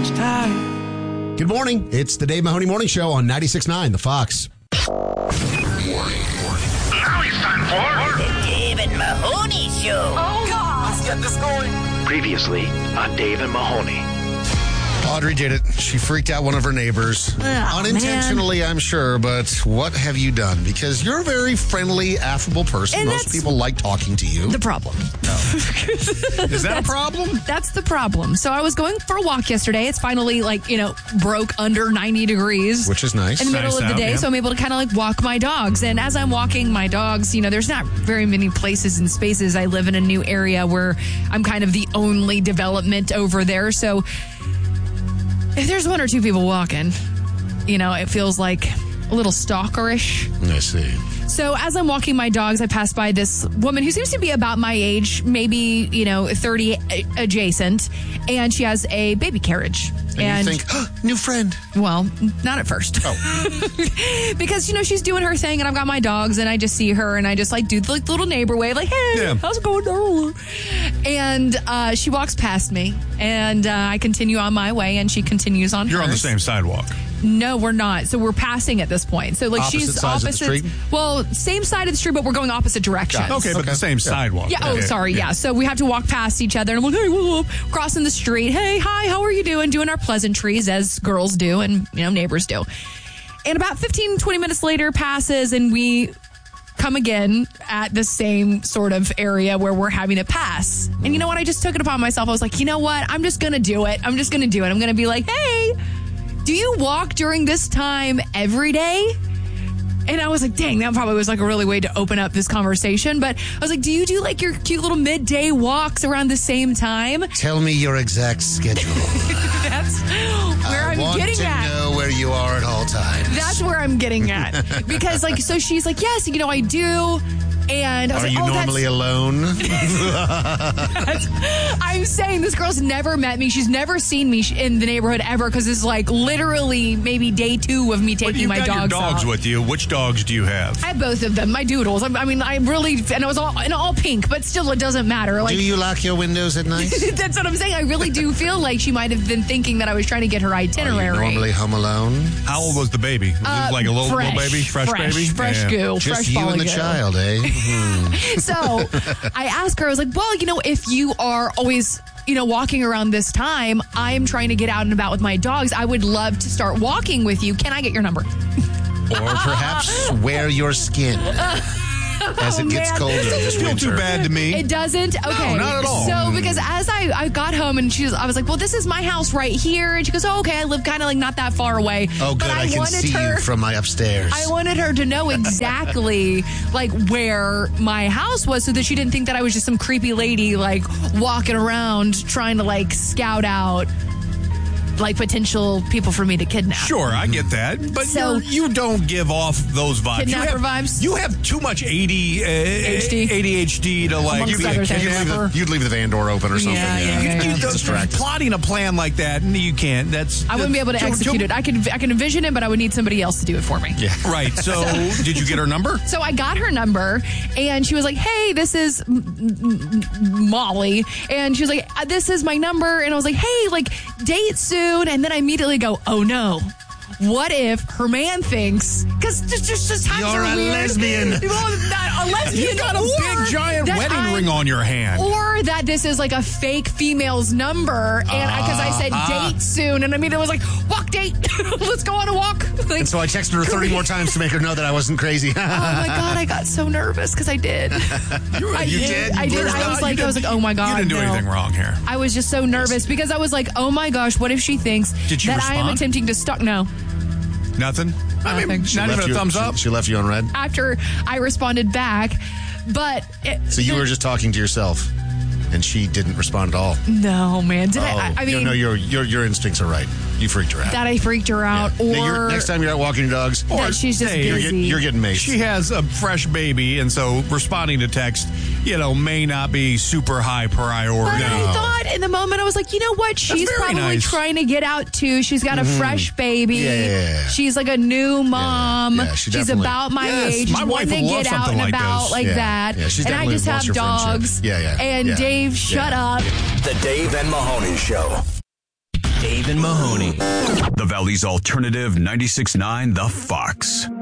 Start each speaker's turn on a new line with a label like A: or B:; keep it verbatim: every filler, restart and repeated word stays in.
A: everyone's tired.
B: Good morning. It's the Dave Mahoney Morning Show on ninety-six point nine, The Fox.
C: Morning. Now it's time for
D: the Dave and Mahoney Show.
E: Oh, God. Let's get this going.
C: Previously on Dave and Mahoney.
B: Audrey did it. She freaked out one of her neighbors.
F: Oh,
B: Unintentionally,
F: man.
B: I'm sure, but what have you done? Because you're a very friendly, affable person.
F: And
B: Most people like talking to you.
F: The problem.
B: Is that a problem?
F: That's the problem. So I was going for a walk yesterday. It's finally like, you know, broke under ninety degrees.
B: Which is nice.
F: In the middle
G: Nice
F: of the
G: out,
F: day.
G: yeah.
F: So I'm able to kind of like walk my dogs. And as I'm walking my dogs, you know, there's not very many places and spaces. I live in a new area where I'm kind of the only development over there. So if there's one or two people walking, you know, it feels like a little stalkerish.
B: I see.
F: So as I'm walking my dogs, I pass by this woman who seems to be about my age, maybe, you know, thirty adjacent, and she has a baby carriage.
B: And,
F: And,
B: you think, oh, new friend.
F: well, not at first.
B: Oh.
F: Because, you know, she's doing her thing and I've got my dogs and I just see her and I just like do the like, little neighbor wave, like, hey,
G: Yeah.
F: how's it going on? And uh, she walks past me and uh, I continue on my way and she continues on
G: You're on the
F: hers.
G: same sidewalk.
F: No, we're not. So we're passing at this point. So like
B: Opposite
F: she's
B: sides of the
F: opposite.
B: street?
F: Well, same side of the street, but we're going opposite directions.
G: Okay, but
B: Okay.
G: the same sidewalk.
F: Yeah. Oh, sorry. Yeah. So we have to walk past each other, and I'm like, hey, whoa, whoa, crossing the street. Hey, hi, how are you doing? Doing our pleasantries as girls do, and you know neighbors do. And about fifteen, twenty minutes later passes, and we come again at the same sort of area where we're having to pass. And you know what? I just took it upon myself. I was like, you know what? I'm just gonna do it. I'm just gonna do it. I'm gonna be like, hey, do you walk during this time every day? And I was like, dang, that probably was like a really way to open up this conversation. But I was like, do you do like your cute little midday walks around the same time?
B: Tell me your exact schedule.
F: That's where
B: I
F: I'm
B: want
F: getting
B: to
F: at.
B: know where you are at all times.
F: That's where I'm getting at. Because like, so she's like, yes, you know, I do. And I was
B: Are
F: like,
B: you
F: oh,
B: normally
F: that's,
B: alone?
F: that's, I'm saying this girl's never met me. She's never seen me in the neighborhood ever because it's like literally maybe day two of me
G: But
F: taking
G: you've
F: my
G: got
F: dogs
G: your dogs
F: out.
G: with you. Which dogs do you have?
F: I have both of them. My doodles. I, I mean, I really, and it was all, and all pink, but still, it doesn't matter. Like,
B: Do you lock your windows at night?
F: that's what I'm saying. I really do feel like she might have been thinking that I was trying to get her
B: Are
F: itinerary.
B: you normally home alone?
G: How old was the baby? Was
F: Uh,
G: it like a little,
F: fresh,
G: little baby? Fresh,
F: fresh
G: baby?
F: Fresh
G: Yeah.
F: goo.
B: Just
F: fresh
B: you
F: ball
B: and
F: of
B: the
F: goo.
B: child, eh? Hmm.
F: So I asked her, I was like, well, you know, if you are always, you know, walking around this time, I'm trying to get out and about with my dogs. I would love to start walking with you. Can I get your number?
B: Or perhaps wear your skin as it
F: Oh,
B: gets
F: man.
B: colder
F: Doesn't
B: this
G: Feel
B: winter.
G: too bad to me.
F: It doesn't? Okay.
G: not at all.
F: So, because as I, I got home and she was, I was like, well, this is my house right here. And she goes, oh, okay, I live kind of like not that far away.
B: Oh, good.
F: But
B: I, can
F: wanted
B: see
F: her,
B: you from my upstairs.
F: I wanted her to know exactly like where my house was so that she didn't think that I was just some creepy lady like walking around trying to like scout out like potential people for me to kidnap.
G: Sure, I get that, but
F: So-
G: you're, you don't give off those vibes. You
F: Kidnapper
G: have,
F: vibes?
G: You have too much A D, uh,
F: D?
G: A D H D to like
F: Amongst
G: be a
F: other things.
B: You'd leave, the,
G: kidnapper.
B: you'd leave the van door open or something.
F: Yeah, yeah, yeah,
G: You
F: yeah.
G: don't-
B: Distracted.
G: plotting a plan like that, and you can't. That's
F: I wouldn't be able to
G: too-
F: execute
G: too-
F: it. I can I can envision it, but I would need somebody else to do it for me.
B: Yeah.
G: Right. So, did you get her number?
F: So I got her number, and she was like, "Hey, this is M- M- M- Molly," and she was like, uh, "This is my number," and I was like, "Hey, like date soon," and then I immediately go, "Oh no." What if her man thinks, because just, just, just times
B: You're
F: are
B: a
F: weird.
B: lesbian.
F: Well, not a lesbian.
G: You got a
F: or
G: big giant
F: that
G: wedding
F: I'm-
G: ring on your hand.
F: Or that this is like a fake female's number, and because I, said
G: Uh-huh.
F: date soon, and I mean it was like walk date, let's go on a walk. Like,
B: And so I texted her thirty more times to make her know that I wasn't crazy.
F: oh my god, I got so nervous because I did.
G: You,
F: I
B: You
F: did.
B: did?
F: I did.
G: First
F: I
G: off,
F: was
G: you
F: like, I was
G: didn't-
F: like, oh my god,
G: You didn't do
F: no.
G: anything wrong here.
F: I was just so nervous because I was like, oh my gosh, what if she thinks
G: Did she
F: that I am
G: respond?
F: attempting to stalk? No.
G: Nothing. I mean,
F: Nothing.
G: not
B: She
G: even
B: left
G: a
B: you-
G: thumbs
B: she-
G: up.
B: She left you on red.
F: After I responded back, but it,
B: So you
F: the-
B: were just talking to yourself, and she didn't respond at all.
F: no man. Did
B: oh,
F: I? I
B: you
F: mean,
B: know, your your your instincts are right. You freaked her out.
F: that I freaked her out,
B: Yeah. Now,
F: or
B: you're- next time you're out walking your dogs,
F: that she's just
G: hey,
B: you're,
F: busy.
B: get, you're getting maced.
G: She has a fresh baby, and so responding to text, you know, may not be super high priority.
F: But I thought in the moment, I was like, you know what? She's
G: very
F: probably
G: nice.
F: trying to get out too. She's got a fresh baby.
B: Yeah.
F: She's like a new mom.
B: Yeah, she
F: she's
B: definitely-
F: about my
G: Yes,
F: age.
G: my
F: She's
G: wife
F: wanting
G: would
F: to
G: love
F: get out
G: something
F: and
G: like
F: about
G: this.
F: like
B: Yeah.
F: that.
B: Yeah, she
F: and I
B: definitely
F: just
B: wants
F: have
B: your friendship.
F: dogs.
B: Yeah, yeah.
F: And
B: Yeah.
F: Dave, shut
B: Yeah.
F: up.
C: The Dave and Mahoney Show.
A: Dave and Mahoney.
H: The Valley's Alternative ninety-six point nine The Fox.